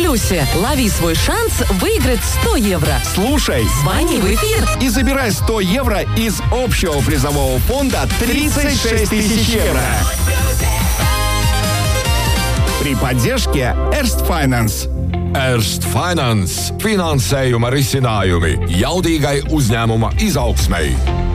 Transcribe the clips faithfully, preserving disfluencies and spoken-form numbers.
Плюсе. Лови свой шанс выиграть сто евро. Слушай, звони в эфир и забирай сто евро из общего призового фонда тридцать шесть тысяч евро. При поддержке Erst Finance. Erst Finance. Finansējuma risinājumi jaudīgai uzņēmuma izaugsmei.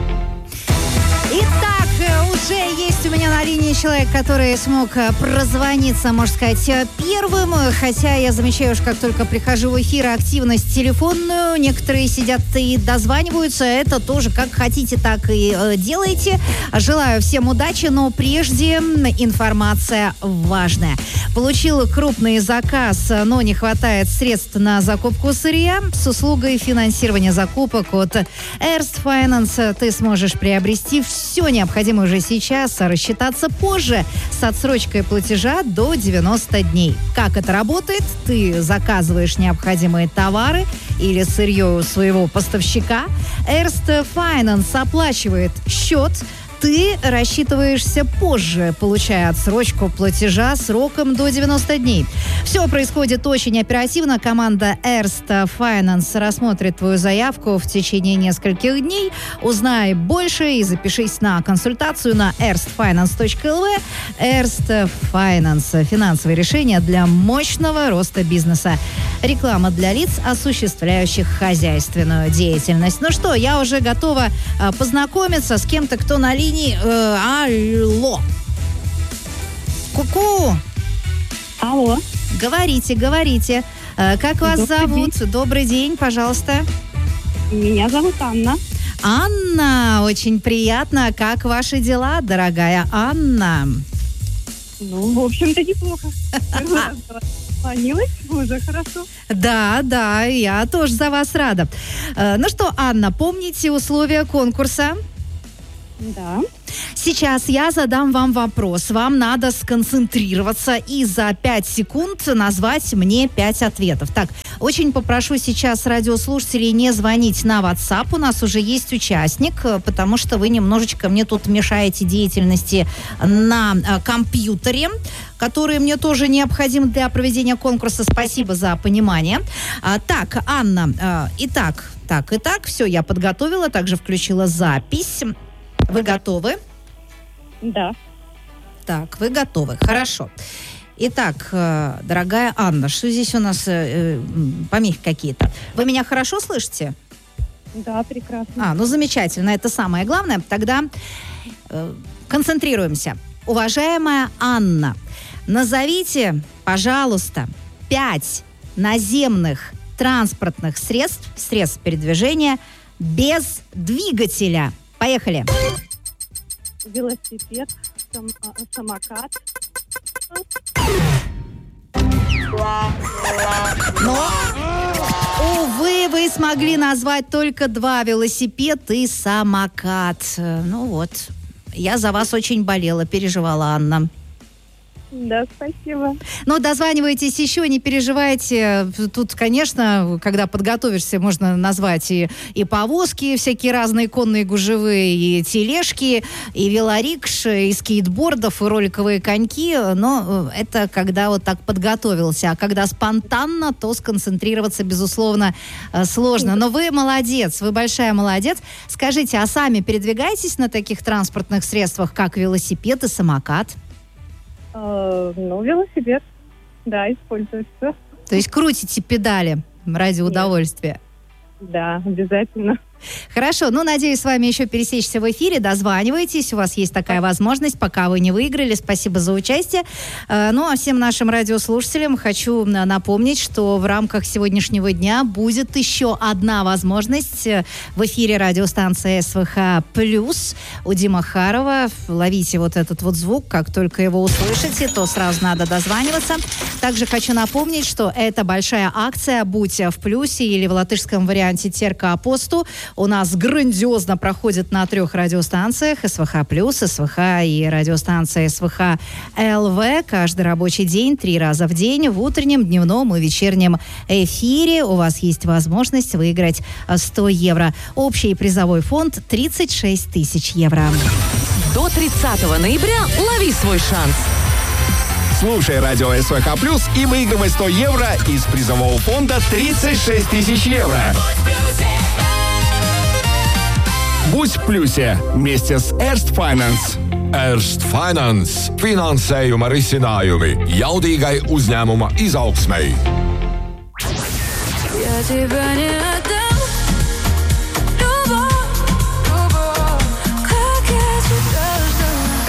Итак, уже есть у меня на линии человек, который смог прозвониться, можно сказать, первым. Хотя я замечаю, что как только прихожу в эфир, активность телефонную. Некоторые сидят и дозваниваются. Это тоже как хотите, так и э, делайте. Желаю всем удачи, но прежде информация важная. Получила крупный заказ, но не хватает средств на закупку сырья. С услугой финансирования закупок от Erst Finance ты сможешь приобрести все необходимое уже сейчас, а рассчитаться позже с отсрочкой платежа до девяноста дней. Как это работает? Ты заказываешь необходимые товары или сырье у своего поставщика. Erst Finance оплачивает счет. Ты рассчитываешься позже, получая отсрочку платежа сроком до девяноста дней. Все происходит очень оперативно. Команда Erst Finance рассмотрит твою заявку в течение нескольких дней. Узнай больше и запишись на консультацию на эрст файнанс точка эл ви. Erst Finance. Финансовые решения для мощного роста бизнеса. Реклама для лиц, осуществляющих хозяйственную деятельность. Ну что, я уже готова э, познакомиться с кем-то, кто на линии. Э, алло. Ку-ку. Алло. Говорите, говорите. Э, как вас Добрый зовут? день. Добрый день, пожалуйста. Меня зовут Анна. Анна, очень приятно. Как ваши дела, дорогая Анна? Ну, в общем-то, неплохо. Звонилась, уже хорошо. Да, да, я тоже за вас рада. Э, ну что, Анна, помните условия конкурса? Да. Сейчас я задам вам вопрос. Вам надо сконцентрироваться и за пять секунд назвать мне пять ответов. Так, очень попрошу сейчас радиослушателей не звонить на WhatsApp. У нас уже есть участник, потому что вы немножечко мне тут мешаете деятельности на э, компьютере, который мне тоже необходим для проведения конкурса. Спасибо за понимание. А, так, Анна, э, итак, так, итак, все, я подготовила, также включила запись. Вы готовы? Да. Так, вы готовы. Хорошо. Итак, э, дорогая Анна, что здесь у нас э, э, помехи какие-то? Вы меня хорошо слышите? Да, прекрасно. А, ну замечательно, это самое главное. Тогда э, концентрируемся. Уважаемая Анна, назовите, пожалуйста, пять наземных транспортных средств, средств передвижения без двигателя. Поехали. Велосипед, сам, а, самокат. Но, увы, вы смогли назвать только два: велосипед и самокат. Ну вот, я за вас очень болела, переживала, Анна. Да, спасибо. Но дозванивайтесь еще, не переживайте. Тут, конечно, когда подготовишься, можно назвать и, и повозки, всякие разные конные, гужевые, и тележки, и велорикши, и скейтбордов, и роликовые коньки. Но это когда вот так подготовился. А когда спонтанно, то сконцентрироваться, безусловно, сложно. Но вы молодец, вы большая молодец. Скажите, а сами передвигаетесь на таких транспортных средствах, как велосипед и самокат? Э, ну, велосипед. Да, используется. То есть крутите педали ради Нет. удовольствия? Да, обязательно. Хорошо, ну, надеюсь, с вами еще пересечься в эфире, дозванивайтесь, у вас есть такая возможность, пока вы не выиграли. Спасибо за участие. Ну, а всем нашим радиослушателям хочу напомнить, что в рамках сегодняшнего дня будет еще одна возможность в эфире радиостанции СВХ плюс у Димы Харова. Ловите вот этот вот звук, как только его услышите, то сразу надо дозваниваться. Также хочу напомнить, что это большая акция «Будь в плюсе» или в латышском варианте «Терка апосту». У нас грандиозно проходит на трех радиостанциях: СВХ плюс, СВХ и радиостанция СВХ ЛВ. Каждый рабочий день, три раза в день, в утреннем, дневном и вечернем эфире. У вас есть возможность выиграть сто евро. Общий призовой фонд тридцать шесть тысяч евро. До тридцатого ноября лови свой шанс. Слушай радио СВХ Плюс и выигрывай сто евро из призового фонда тридцать шесть тысяч евро. Будь в плюсе вместе с Erst Finance. Erst Finance – finansējuma risinājumi jaudīgai uzņēmuma izaugsmei. Я тебя не отдам.